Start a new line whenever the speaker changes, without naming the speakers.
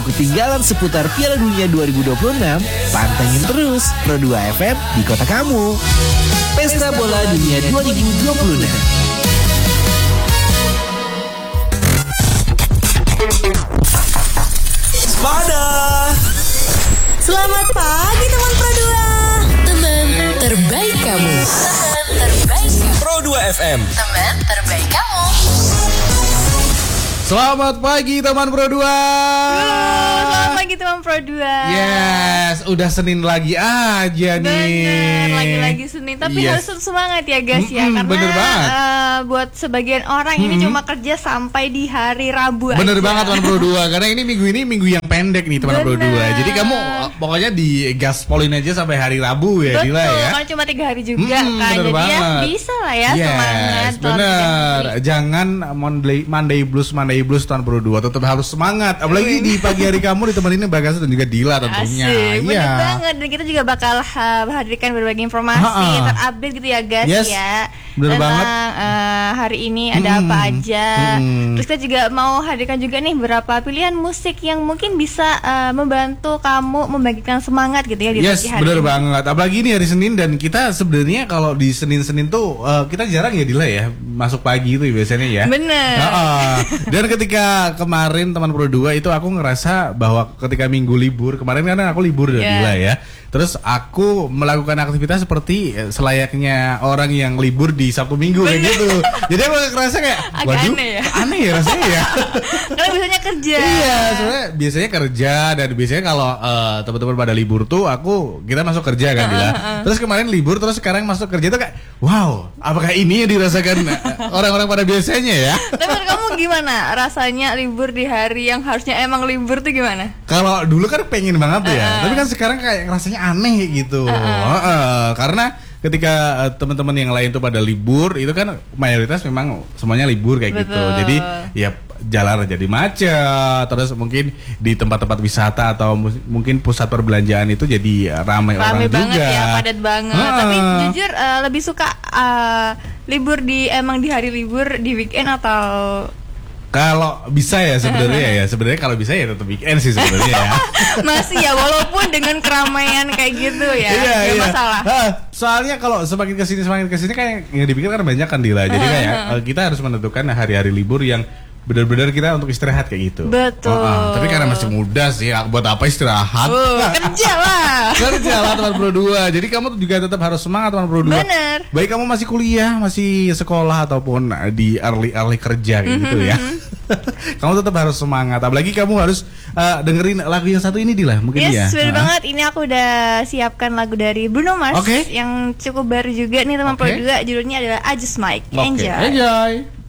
Ketinggalan seputar Piala Dunia 2026? Pantengin terus Pro 2 FM di kota kamu. Pesta Bola Dunia 2026. Pada
Selamat pagi teman Pro 2.
Teman terbaik kamu. Teman terbaik kamu.
Pro 2 FM.
Teman terbaik kamu.
Selamat pagi teman Pro 2.
Selamat pagi teman Pro 2.
Yes, udah Senin lagi aja nih.
Bener, lagi-lagi Senin. Tapi
Yes.
harus semangat ya guys ya. Karena
bener banget.
Buat sebagian orang ini cuma kerja sampai di hari Rabu
Bener
aja.
banget teman Pro 2. Karena ini minggu yang pendek nih teman Pro 2.
Bener.
Jadi kamu pokoknya di gaspolin aja sampai hari Rabu ya,
Betul,
Dila ya.
kan cuma 3 hari juga kan.
Bener
Jadi ya
banget.
bisa lah ya
Yes,
semangat.
bener. Jangan Monday blues Tuan Pro 2. Tetap harus semangat. Apalagi di pagi hari kamu ditemenin Bagas dan juga Dila tentunya.
Asik, bener
Iya.
banget. Dan kita juga bakal hadirkan berbagai informasi terupdate gitu ya guys.
Yes,
ya
bener
tentang
banget.
Hari ini ada apa aja. Terus kita juga mau hadirkan juga nih beberapa pilihan musik yang mungkin bisa membantu kamu membangkitkan semangat gitu ya di
Yes,
pagi hari
bener
ini.
banget. Apalagi ini hari Senin dan kita sebenarnya kalau di Senin tuh kita jarang ya Dila ya masuk pagi itu biasanya ya.
Bener.
Dan ketika kemarin teman Pro 2 itu aku ngerasa bahwa ketika minggu libur kemarin kan aku libur ya Dila ya. Terus aku melakukan aktivitas seperti selayaknya orang yang libur di Sabtu Minggu kayak gitu. Jadi aku ngerasa kayak
Agak
waduh,
aneh ya?
Rasanya ya.
Karena biasanya kerja.
Iya, soalnya biasanya kerja dan biasanya kalau teman-teman pada libur tuh kita masuk kerja kan Dila. Terus kemarin libur terus sekarang masuk kerja tuh kayak wow, apakah ini yang dirasakan orang-orang pada biasanya ya?
Tapi menurut kamu gimana rasanya libur di hari yang harusnya emang libur tuh gimana?
Kalau dulu kan pengen banget ya, tapi kan sekarang kayak rasanya aneh gitu. Karena ketika teman-teman yang lain tuh pada libur, itu kan mayoritas memang semuanya libur kayak gitu.
Betul.
Jadi ya jalan jadi macet, terus mungkin di tempat-tempat wisata atau mungkin pusat perbelanjaan itu jadi ramai orang
banget
juga.
ya, padat banget. Tapi jujur lebih suka libur di hari libur di weekend atau
Kalau bisa ya sebenarnya kalau bisa ya tetap weekend sih sebenarnya ya.
masih ya walaupun dengan keramaian kayak gitu ya,
Iya.
masalah.
Soalnya kalau semakin kesini kayak yang dipikir kan banyak kan Dila. Jadi kayak kita harus menentukan hari-hari libur yang benar-benar kita untuk istirahat kayak gitu.
Betul.
Tapi karena masih muda sih, buat apa istirahat?
Kerja lah.
Kerja lah teman Pro 2. Jadi kamu juga tetap harus semangat teman Pro 2.
Bener.
Baik kamu masih kuliah, masih sekolah ataupun di early kerja kayak gitu ya. Kamu tetap harus semangat. Apalagi kamu harus dengerin lagu yang satu ini Dila, mungkin ya.
Yes, bener banget. Ini aku udah siapkan lagu dari Bruno Mars yang cukup baru juga nih teman Pro 2. Judulnya adalah I Just Might. Enjoy.
Enjoy.